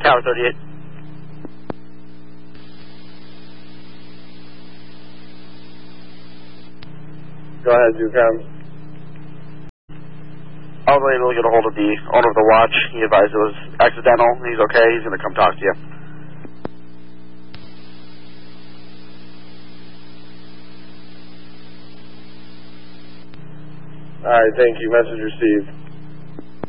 Tower 38. Go ahead, Zucom. I was able to get a hold of the owner of the watch. He advised it was accidental. He's okay. He's going to come talk to you. All right, thank you. Message received.